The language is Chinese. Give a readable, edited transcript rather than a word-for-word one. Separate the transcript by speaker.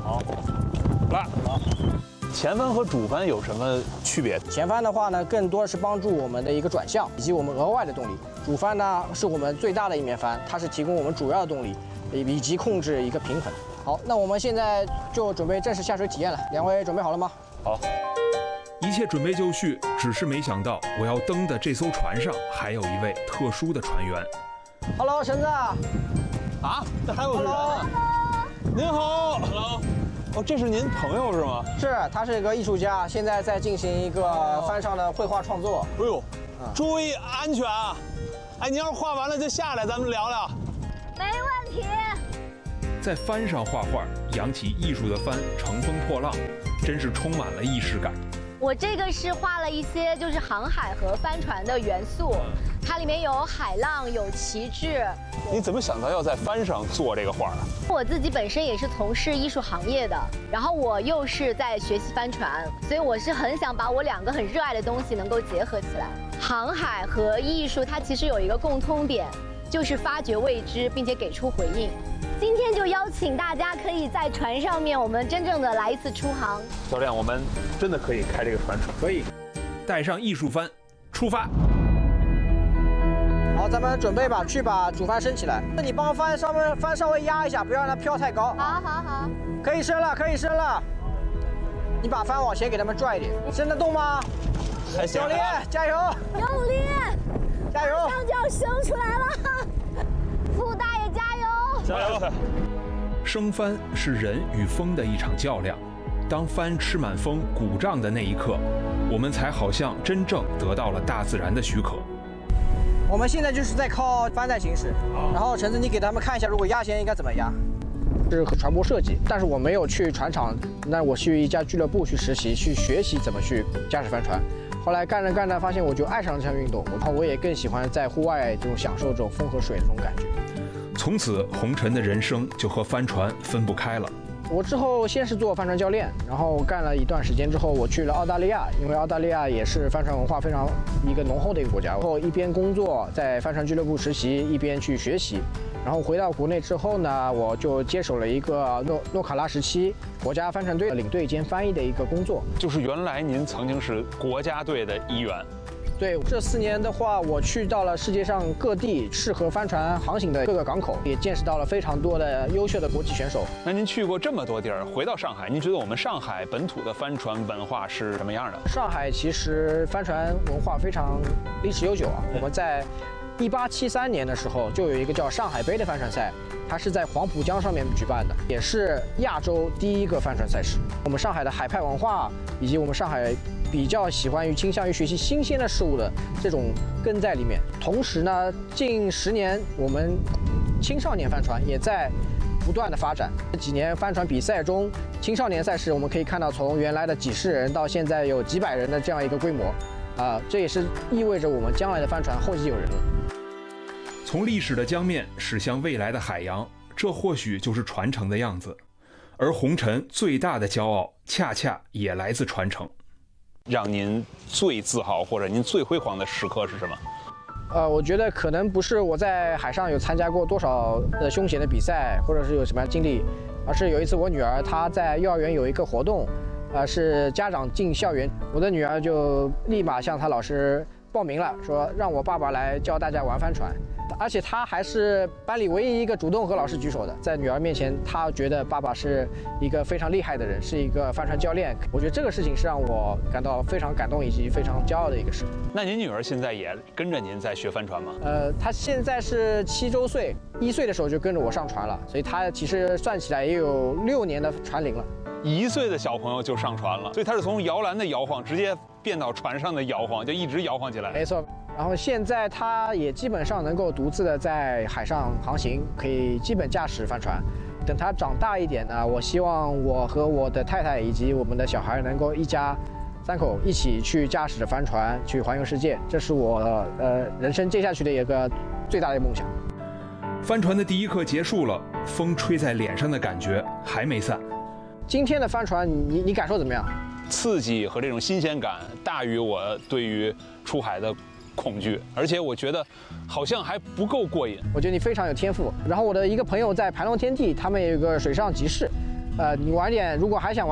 Speaker 1: 好，来，好。前翻和主翻有什么区别？
Speaker 2: 前翻的话呢，更多是帮助我们的一个转向以及我们额外的动力。主翻呢是我们最大的一面帆，它是提供我们主要的动力，以及控制一个平衡。好，那我们现在就准备正式下水体验了。两位准备好了吗？
Speaker 1: 好。
Speaker 3: 一切准备就绪，只是没想到我要登的这艘船上还有一位特殊的船员。
Speaker 2: Hello， 橙子。
Speaker 1: 啊，这还有人啊！您好 ，Hello。哦，这是您朋友是吗？
Speaker 2: 是，他是一个艺术家，现在在进行一个帆上的绘画创作。
Speaker 1: 哎呦，注意安全啊！哎，您要是画完了就下来，咱们聊聊。
Speaker 4: 没问题。
Speaker 3: 在帆上画画，扬起艺术的帆，乘风破浪，真是充满了仪式感。
Speaker 4: 我这个是画了一些就是航海和帆船的元素，它里面有海浪，有旗帜。
Speaker 1: 你怎么想到要在帆上做这个画啊？
Speaker 4: 我自己本身也是从事艺术行业的，然后我又是在学习帆船，所以我是很想把我两个很热爱的东西能够结合起来。航海和艺术它其实有一个共通点，就是发掘未知，并且给出回应。今天就邀请大家可以在船上面，我们真正的来一次出航。
Speaker 1: 教练，我们真的可以开这个船？
Speaker 2: 可以。
Speaker 3: 带上艺术帆，出发。
Speaker 2: 好，咱们准备把主帆升起来。那你帮帆稍微压一下，不要让它飘太高。
Speaker 4: 好。
Speaker 2: 可以升了，可以升了。你把帆往前给他们拽一点，升得动吗？
Speaker 1: 还行。
Speaker 2: 教练，加油！
Speaker 4: 用力！
Speaker 2: 加油！
Speaker 4: 马上就要升出来了。傅大爷加油！
Speaker 1: 加油！
Speaker 3: 升帆是人与风的一场较量。当帆吃满风、鼓胀的那一刻，我们才好像真正得到了大自然的许可。
Speaker 2: 我们现在就是在靠帆在行驶，然后橙子，你给他们看一下，如果压弦应该怎么压？是船舶设计，但是我没有去船厂，那我去一家俱乐部去实习，去学习怎么去驾驶帆船。后来干着，发现我就爱上了这项运动，然后我也更喜欢在户外这种享受这种风和水的这种感觉。
Speaker 3: 从此，红尘的人生就和帆船分不开了。
Speaker 2: 我之后先是做帆船教练，然后干了一段时间之后，我去了澳大利亚，因为澳大利亚也是帆船文化非常一个浓厚的一个国家。然后一边工作在帆船俱乐部实习，一边去学习。然后回到国内之后呢，我就接手了一个诺卡拉17国家帆船队领队兼翻译的一个工作。
Speaker 1: 就是原来您曾经是国家队的一员。
Speaker 2: 对，这4年的话，我去到了世界上各地适合帆船航行的各个港口，也见识到了非常多的优秀的国际选手。
Speaker 1: 那您去过这么多地儿，回到上海，您觉得我们上海本土的帆船文化是什么样的？
Speaker 2: 上海其实帆船文化非常历史悠久啊。我们在1873年的时候就有一个叫上海杯的帆船赛，它是在黄浦江上面举办的，也是亚洲第一个帆船赛事。我们上海的海派文化以及我们上海比较倾向于学习新鲜的事物的这种根在里面。同时呢，近10年我们青少年帆船也在不断的发展。这几年帆船比赛中，青少年赛事我们可以看到从原来的几十人到现在有几百人的这样一个规模，这也是意味着我们将来的帆船后继有人了。
Speaker 3: 从历史的江面驶向未来的海洋，这或许就是传承的样子。而红尘最大的骄傲，恰恰也来自传承。
Speaker 1: 让您最自豪或者您最辉煌的时刻是什么？
Speaker 2: 我觉得可能不是我在海上有参加过多少的凶险的比赛，或者是有什么样的经历，而是有一次我女儿她在幼儿园有一个活动，是家长进校园，我的女儿就立马向她老师报名了，说让我爸爸来教大家玩帆船。而且他还是班里唯一一个主动和老师举手的，在女儿面前，他觉得爸爸是一个非常厉害的人，是一个帆船教练。我觉得这个事情是让我感到非常感动以及非常骄傲的一个事。
Speaker 1: 那您女儿现在也跟着您在学帆船吗？
Speaker 2: 她现在是7周岁，1岁的时候就跟着我上船了，所以她其实算起来也有6年的船龄了。
Speaker 1: 1岁的小朋友就上船了，所以他是从摇篮的摇晃直接变到船上的摇晃，就一直摇晃起来。
Speaker 2: 没错。然后现在他也基本上能够独自的在海上航行，可以基本驾驶帆船。等他长大一点呢，我希望我和我的太太以及我们的小孩能够一家3口一起去驾驶着帆船去环游世界，这是我人生接下去的一个最大的梦想。
Speaker 3: 帆船的第一课结束了，风吹在脸上的感觉还没散。
Speaker 2: 今天的帆船你感受怎么样？
Speaker 1: 刺激和这种新鲜感大于我对于出海的恐惧，而且我觉得好像还不够过瘾。
Speaker 2: 我觉得你非常有天赋。然后我的一个朋友在盘龙天地，他们有一个水上集市， 你晚点如果还想玩。